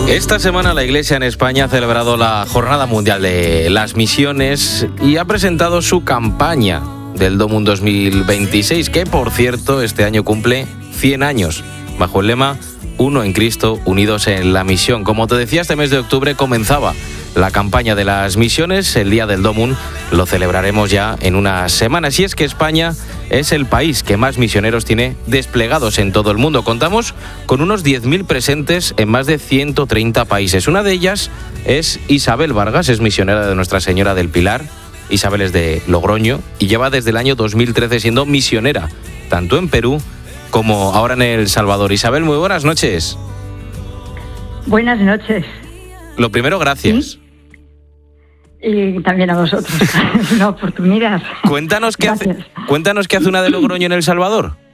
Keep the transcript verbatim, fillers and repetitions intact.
Esta semana la Iglesia en España ha celebrado la Jornada Mundial de las Misiones y ha presentado su campaña del Domum dos mil veintiséis, que por cierto este año cumple cien años, bajo el lema Uno en Cristo, unidos en la misión. Como te decía, este mes de octubre comenzaba la campaña de las misiones. El día del Domum lo celebraremos ya en unas semanas. Y es que España es el país que más misioneros tiene desplegados en todo el mundo. Contamos con unos diez mil presentes en más de ciento treinta países. Una de ellas es Isabel Vargas, es misionera de Nuestra Señora del Pilar. Isabel es de Logroño y lleva desde el año dos mil trece siendo misionera, tanto en Perú como ahora en El Salvador. Isabel, muy buenas noches. Buenas noches. Lo primero, gracias. ¿Sí? Y también a vosotros. Es una oportunidad. Cuéntanos qué hace, cuéntanos qué hace una de Logroño en El Salvador.